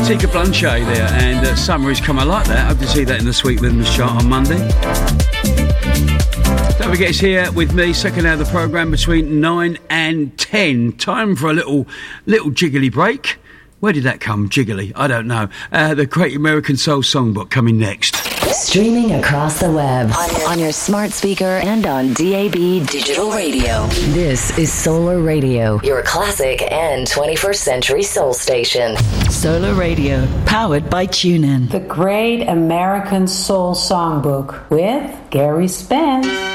Tika Blanchet there, and Summer Is Come. I like that. I hope to see that in the Sweet Rhythms chart on Monday. Don't forget, it's here with me, second hour of the programme between 9 and 10. Time for a little jiggly break. Where did that come, jiggly? I don't know. The Great American Soul Songbook coming next. Streaming across the web, on your smart speaker and on DAB Digital Radio. This is Solar Radio, your classic and 21st century soul station. Solar Radio, powered by TuneIn. The Great American Soul Songbook with Gary Spence.